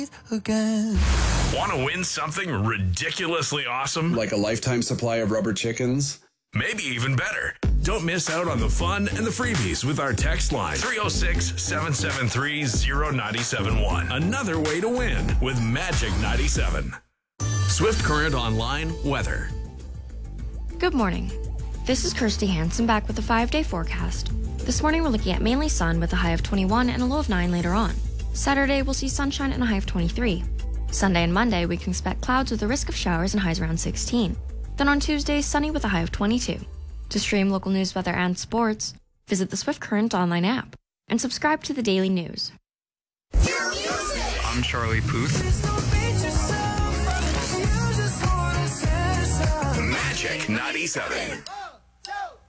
again. Want to win something ridiculously awesome? Like a lifetime supply of rubber chickens? Maybe even better. Don't miss out on the fun and the freebies with our text line 306-773-0971. Another way to win with Magic 97. Swift Current Online weather. Good morning. This is Kirsty Hansen back with a 5-day forecast. This morning we're looking at mainly sun with a high of 21 and a low of 9 later on. Saturday we'll see sunshine and a high of 23. Sunday and Monday we can expect clouds with a risk of showers and highs around 16. Then on Tuesday, sunny with a high of 22. To stream local news, weather, and sports, visit the Swift Current online app and subscribe to the daily news. I'm Charlie Puth. Magic 97.